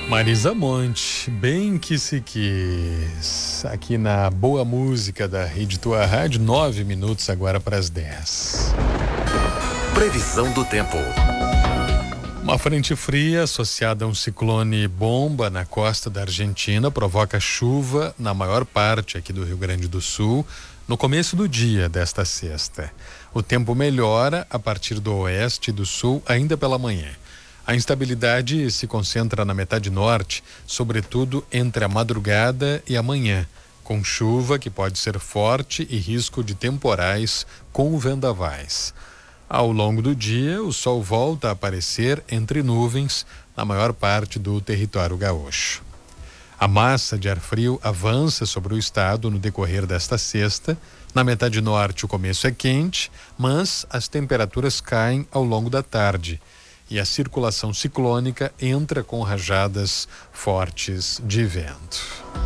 Marisa Monte, bem que se quis, aqui na Boa Música da Rede Tua Rádio, 9 minutos agora para as 10. Previsão do tempo. Uma frente fria associada a um ciclone bomba na costa da Argentina provoca chuva na maior parte aqui do Rio Grande do Sul no começo do dia desta sexta. O tempo melhora a partir do oeste e do sul ainda pela manhã. A instabilidade se concentra na metade norte, sobretudo entre a madrugada e a manhã, com chuva que pode ser forte e risco de temporais com vendavais. Ao longo do dia, o sol volta a aparecer entre nuvens na maior parte do território gaúcho. A massa de ar frio avança sobre o estado no decorrer desta sexta. Na metade norte, o começo é quente, mas as temperaturas caem ao longo da tarde e a circulação ciclônica entra com rajadas fortes de vento.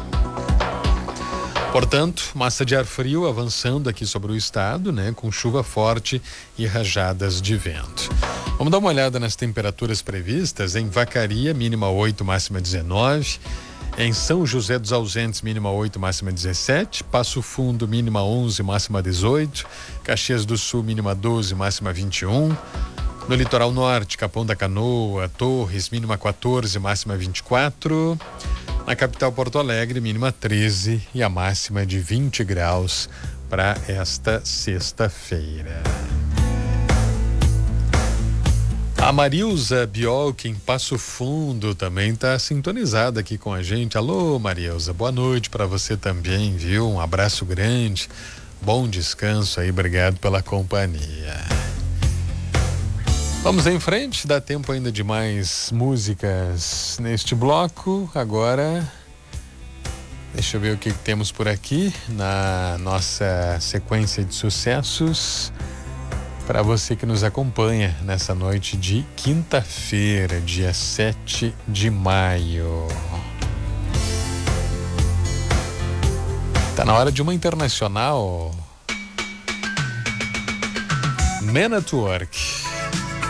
Portanto, massa de ar frio avançando aqui sobre o estado, com chuva forte e rajadas de vento. Vamos dar uma olhada nas temperaturas previstas. Em Vacaria, mínima 8, máxima 19. Em São José dos Ausentes, mínima 8, máxima 17. Passo Fundo, mínima 11, máxima 18. Caxias do Sul, mínima 12, máxima 21. No litoral norte, Capão da Canoa, Torres, mínima 14, máxima 24. Na capital Porto Alegre, mínima 13 e a máxima de 20 graus para esta sexta-feira. A Marilza Biolk em Passo Fundo também está sintonizada aqui com a gente. Alô, Marilza, boa noite para você também, viu? Um abraço grande, bom descanso aí, obrigado pela companhia. Vamos em frente, dá tempo ainda de mais músicas neste bloco. Agora, deixa eu ver o que temos por aqui na nossa sequência de sucessos. Para você que nos acompanha nessa noite de quinta-feira, dia 7 de maio. Tá na hora de uma internacional. Men at Work.